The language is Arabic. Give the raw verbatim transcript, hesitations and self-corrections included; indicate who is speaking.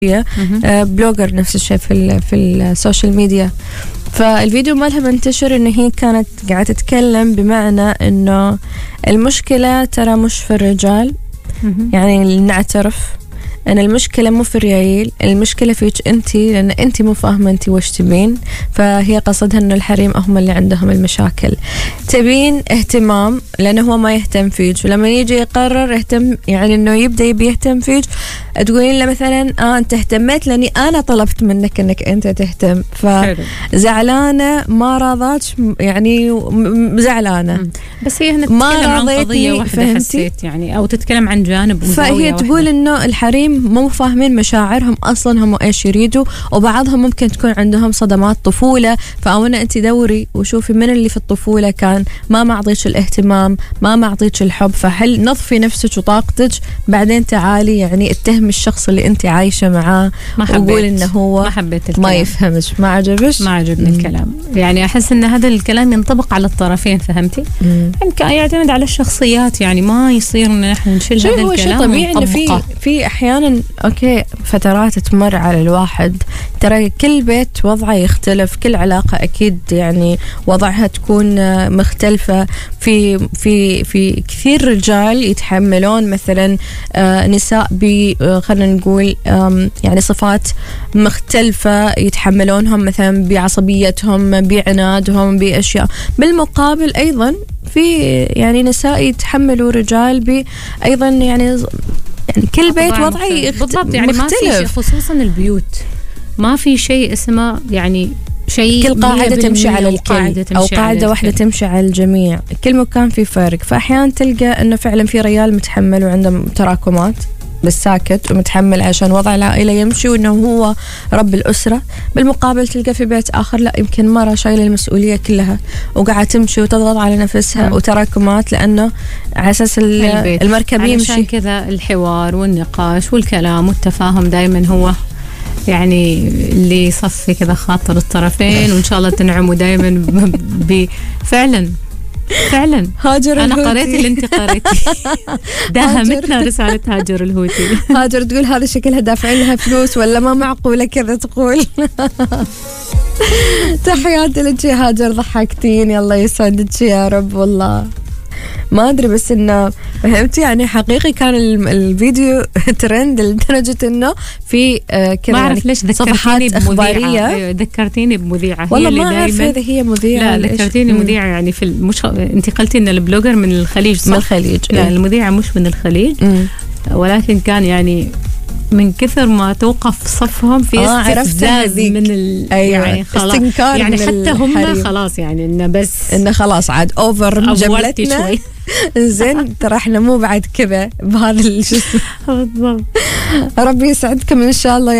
Speaker 1: بلوجر نفس الشيء في في السوشيال ميديا. فالفيديو مالها منتشر إن هي كانت قاعدة تتكلم بمعنى إنه المشكلة ترى مش في الرجال، يعني نعترف أن المشكلة مو في الرجال، المشكلة فيك أنتي، لأن أنتي مو فاهمة أنتي وش تبين. فهي قصدها أن الحريم هم اللي عندهم المشاكل. تبين اهتمام لأنه هو ما يهتم فيك، ولما يجي يقرر يهتم، يعني أنه يبدأ يبي يهتم فيك، تقولين له مثلا آه أنت اهتميت لأني أنا طلبت منك أنك أنت تهتم. فزعلانة ما راضت، يعني زعلانة،
Speaker 2: بس هي هنا تتكلم عن قضية واحدة حسيت يعني، أو تتكلم عن جانب،
Speaker 1: فهي تقول إنه الحريم مو فاهمين مشاعرهم أصلا، هم إيش يريدوا، وبعضهم ممكن تكون عندهم صدمات طفولة. فأولا أنت دوري وشوفي من اللي في الطفولة كان ما معطيش الاهتمام، ما معطيش الحب، فحل نظفي نفسك وطاقتك، بعدين تعالي يعني اتهم الشخص اللي أنت عايشة معاه وقول إنه هو
Speaker 2: ما حبيت
Speaker 1: ما يفهمش، ما عجبش،
Speaker 2: ما عجبني الكلام. يعني أحس إن هذا الكلام ينطبق على الطرفين، فهمتي؟ يعني يعتمد على الشخصيات، يعني ما يصير إن إحنا نشيل هذا الكلام.
Speaker 1: طبيعي إن في في أحيانا أوكي فترات تمر على الواحد، ترى كل بيت وضعه يختلف، كل علاقة أكيد يعني وضعها تكون مختلفة. في في في كثير رجال يتحملون مثلا نساء ب خلينا نقول يعني صفات مختلفة يتحملونهم، مثلا بعصبيتهم، بعنادهم، بأشياء. بالمقابل أيضا في يعني نساء يتحملوا رجال ب أيضا يعني يعني كل بيت وضعي يخت...
Speaker 2: بالضبط، يعني
Speaker 1: مختلف.
Speaker 2: ما في خصوصا البيوت ما في شيء اسمه يعني شيء
Speaker 1: كل قاعدة تمشي على الكل،
Speaker 2: قاعدة
Speaker 1: أو قاعدة واحدة تمشي على الجميع. كل مكان في فرق. فأحيانا تلقى أنه فعلا في رجال متحمل وعنده تراكمات بالساكت ومتحمل عشان وضع العائلة يمشي وإنه هو رب الأسرة. بالمقابل تلقى في بيت آخر لا، يمكن مرة شايلة المسؤولية كلها وقاعدة تمشي وتضغط على نفسها م. وتراكمات، لأنه على أساس المركب يمشي.
Speaker 2: عشان كذا الحوار والنقاش والكلام والتفاهم دايما هو يعني اللي يصفي كذا خاطر الطرفين، وإن شاء الله تنعموا دايما بفعلا فعلا.
Speaker 1: هاجر
Speaker 2: أنا
Speaker 1: الهوتي.
Speaker 2: قريت اللي أنت قريتي داهمتنا رسالة هاجر الهوتي.
Speaker 1: هاجر تقول هذا شكلها دافعين لها فلوس ولا ما معقولة كذا تقول. تحياتي لك يا هاجر، ضحكتين، يلا يسعدك يا رب. والله ما أدري، بس إنه فهمتي يعني حقيقي كان الفيديو ترند لدرجة إنه في كذا
Speaker 2: ما أعرف ليش
Speaker 1: صفحات أخبارية.
Speaker 2: أيوة ذكرتيني بمذيعة،
Speaker 1: والله ما أعرف إذا هي مذيعة.
Speaker 2: لا ذكرتيني مذيعة يعني في المش... أنت قلتي إن البلوجر من الخليج صح؟
Speaker 1: من الخليج.
Speaker 2: لا المذيعة مش من الخليج م. ولكن كان يعني من كثر ما توقف صفهم في
Speaker 1: آه
Speaker 2: استفزاز من ال...
Speaker 1: أيوة.
Speaker 2: يعني خلاص
Speaker 1: استنكار
Speaker 2: يعني
Speaker 1: من
Speaker 2: حتى هم
Speaker 1: الحريم.
Speaker 2: خلاص يعني إنه بس
Speaker 1: إنه خلاص عاد أوفر جملتنا. زين ترى احنا مو بعد كذا بهذا الجسم. ربي يسعدكم إن شاء الله.